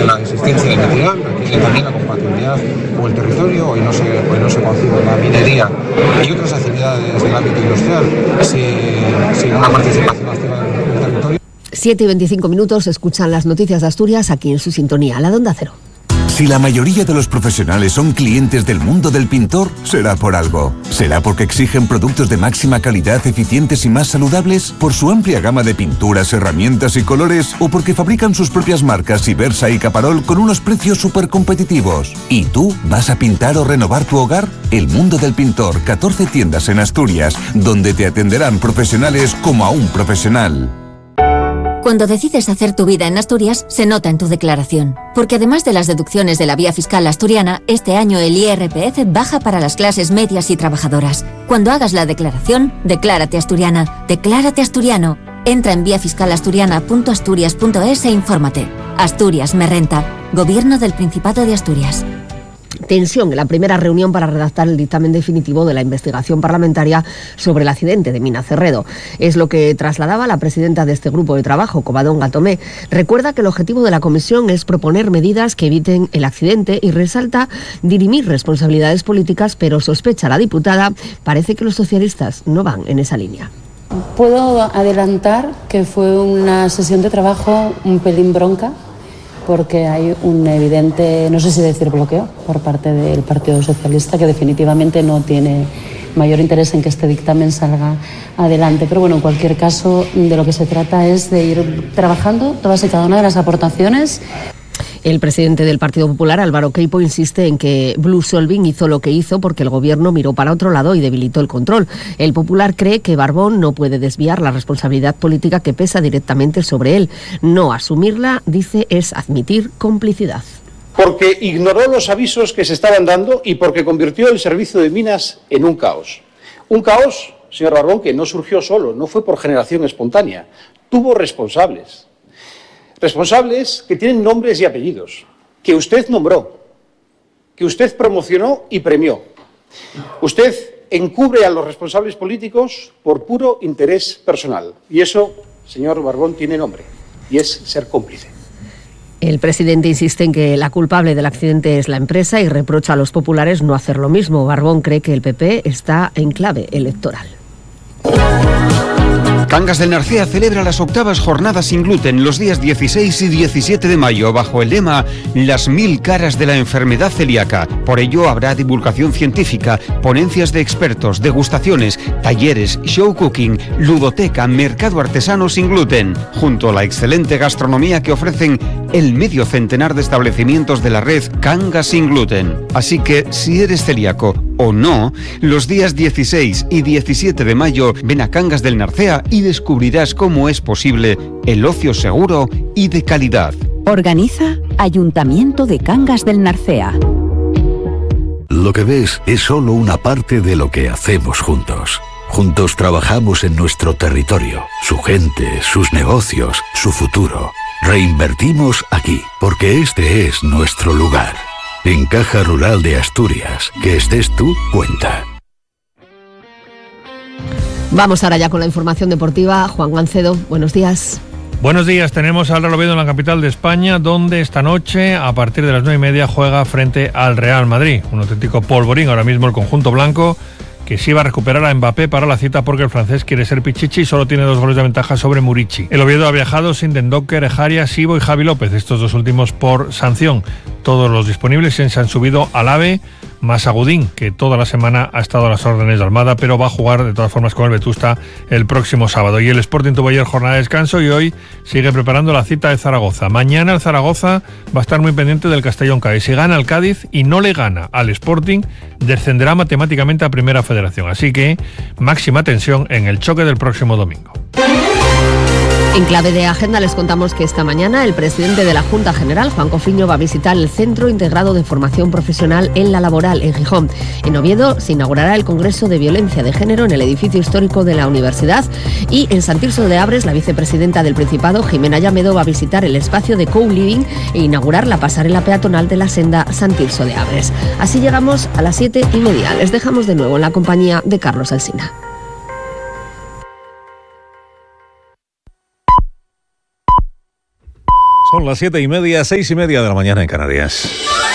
la existencia del material, requiere también la compatibilidad con el territorio. Hoy no se concibe la minería y otras actividades del ámbito industrial sin una participación activa del territorio. 7:25, escuchan las noticias de Asturias aquí en su sintonía, la de Onda Cero. Si la mayoría de los profesionales son clientes del mundo del pintor, será por algo. ¿Será porque exigen productos de máxima calidad, eficientes y más saludables? ¿Por su amplia gama de pinturas, herramientas y colores? ¿O porque fabrican sus propias marcas Ibersa y Caparol con unos precios súper competitivos? ¿Y tú vas a pintar o renovar tu hogar? El mundo del pintor, 14 tiendas en Asturias, donde te atenderán profesionales como a un profesional. Cuando decides hacer tu vida en Asturias, se nota en tu declaración. Porque además de las deducciones de la vía fiscal asturiana, este año el IRPF baja para las clases medias y trabajadoras. Cuando hagas la declaración, declárate asturiana, declárate asturiano. Entra en viafiscalasturiana.asturias.es e infórmate. Asturias me renta. Gobierno del Principado de Asturias. Tensión en la primera reunión para redactar el dictamen definitivo de la investigación parlamentaria sobre el accidente de Mina Cerredo. Es lo que trasladaba la presidenta de este grupo de trabajo, Covadonga Tomé. Recuerda que el objetivo de la comisión es proponer medidas que eviten el accidente y resalta dirimir responsabilidades políticas, pero sospecha la diputada, parece que los socialistas no van en esa línea. Puedo adelantar que fue una sesión de trabajo un pelín bronca, porque hay un evidente, no sé si decir bloqueo, por parte del Partido Socialista, que definitivamente no tiene mayor interés en que este dictamen salga adelante. Pero bueno, en cualquier caso, de lo que se trata es de ir trabajando todas y cada una de las aportaciones. El presidente del Partido Popular, Álvaro Queipo, insiste en que Blue Solving hizo lo que hizo porque el gobierno miró para otro lado y debilitó el control. El Popular cree que Barbón no puede desviar la responsabilidad política que pesa directamente sobre él. No asumirla, dice, es admitir complicidad. Porque ignoró los avisos que se estaban dando y porque convirtió el servicio de minas en un caos. Un caos, señor Barbón, que no surgió solo, no fue por generación espontánea. Tuvo responsables. Responsables que tienen nombres y apellidos, que usted nombró, que usted promocionó y premió. Usted encubre a los responsables políticos por puro interés personal. Y eso, señor Barbón, tiene nombre, y es ser cómplice. El presidente insiste en que la culpable del accidente es la empresa y reprocha a los populares no hacer lo mismo. Barbón cree que el PP está en clave electoral. Cangas del Narcea celebra las 8ª jornadas sin gluten los días 16 y 17 de mayo bajo el lema Las 1000 caras de la enfermedad celíaca. Por ello habrá divulgación científica, ponencias de expertos, degustaciones, talleres, show cooking, ludoteca, mercado artesano sin gluten, junto a la excelente gastronomía que ofrecen el medio centenar de establecimientos de la red Cangas sin gluten. Así que si eres celíaco o no, los días 16 y 17 de mayo ven a Cangas del Narcea y descubrirás cómo es posible el ocio seguro y de calidad. Organiza Ayuntamiento de Cangas del Narcea. Lo que ves es solo una parte de lo que hacemos juntos. Juntos trabajamos en nuestro territorio, su gente, sus negocios, su futuro. Reinvertimos aquí, porque este es nuestro lugar. En Caja Rural de Asturias, que estés tú, cuenta. Vamos ahora ya con la información deportiva. Juan Gancedo, buenos días. Buenos días, tenemos al Real Oviedo en la capital de España, donde esta noche, a partir de las 9:30, juega frente al Real Madrid. Un auténtico polvorín ahora mismo el conjunto blanco, que sí va a recuperar a Mbappé para la cita porque el francés quiere ser pichichi y solo tiene 2 goles de ventaja sobre Murici. El Oviedo ha viajado sin Dendocker, Ejaria, Sibo y Javi López, estos 2 últimos por sanción. Todos los disponibles se han subido al AVE, más Agudín, que toda la semana ha estado a las órdenes de Almada, pero va a jugar de todas formas con el Vetusta el próximo sábado. Y el Sporting tuvo ayer jornada de descanso y hoy sigue preparando la cita de Zaragoza. Mañana el Zaragoza va a estar muy pendiente del Castellón Cádiz. Si gana al Cádiz y no le gana al Sporting, descenderá matemáticamente a Primera Federación. Así que máxima tensión en el choque del próximo domingo. En clave de agenda les contamos que esta mañana el presidente de la Junta General, Juan Cofiño, va a visitar el Centro Integrado de Formación Profesional en la Laboral, en Gijón. En Oviedo se inaugurará el Congreso de Violencia de Género en el edificio histórico de la Universidad y en Sant Tirso de Abres la vicepresidenta del Principado, Jimena Llamedo, va a visitar el espacio de co-living e inaugurar la pasarela peatonal de la senda Sant Tirso de Abres. Así llegamos a las 7:30. Les dejamos de nuevo en la compañía de Carlos Alsina. Son Son las 7:30, 6:30 de la mañana en Canarias.